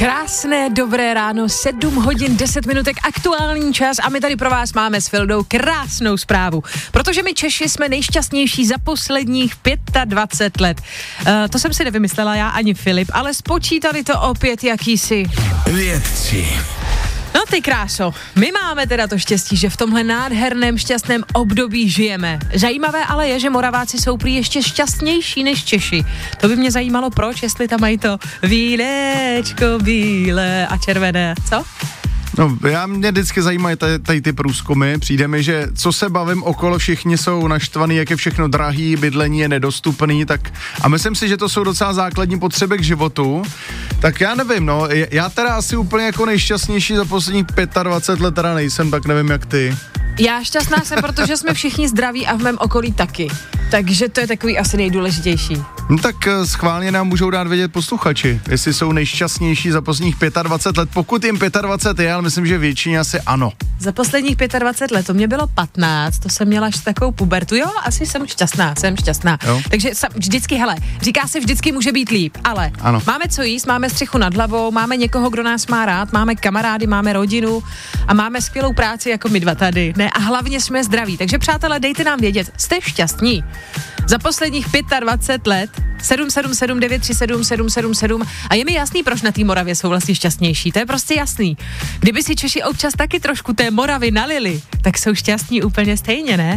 Krásné, dobré ráno, 7 hodin, 10 minutek, aktuální čas a my tady pro vás máme s Fildou krásnou zprávu, protože my Češi jsme nejšťastnější za posledních 25 let. To jsem si nevymyslela já ani Filip, ale spočítali to opět jakýsi vědci. No ty kráso, my máme teda to štěstí, že v tomhle nádherném šťastném období žijeme. Zajímavé ale je, že Moraváci jsou prý ještě šťastnější než Češi. To by mě zajímalo proč, jestli tam mají to vínečko bílé a červené, co? No, mě vždycky zajímají tady ty průzkumy. Přijde mi, že co se bavím okolo, všichni jsou naštvaný, jak je všechno drahý, bydlení je nedostupný, tak a myslím si, že to jsou docela základní potřeby k životu. Tak já nevím, no, já teda asi úplně jako nejšťastnější za posledních 25 let teda nejsem, tak nevím jak ty. Já šťastná jsem, protože jsme všichni zdraví a v mém okolí taky. Takže to je takový asi nejdůležitější. No tak schválně nám můžou dát vědět posluchači, jestli jsou nejšťastnější za posledních 25 let. Pokud jim 25 je, ale myslím, že většině asi ano. Za posledních 25 let, to mě bylo 15, to jsem měla až takovou pubertu. Jo, asi jsem šťastná. Jo. Takže vždycky, hele, říká se vždycky může být líp, ale ano. Máme co jíst, máme střechu nad hlavou, máme někoho, kdo nás má rád, máme kamarády, máme rodinu a máme skvělou práci jako my dva tady, ne? A hlavně jsme zdraví. Takže přátelé, dejte nám vědět, jste šťastní. Za posledních 25 let 777937777 a je mi jasný, proč na té Moravě jsou vlastně šťastnější. To je prostě jasný. Kdyby si Češi občas taky trošku té Moravy nalili, tak jsou šťastní úplně stejně, ne?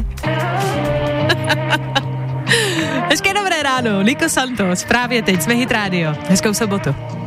Hezké dobré ráno, Nico Santos, právě teď jsme Hit Radio. Hezkou sobotu.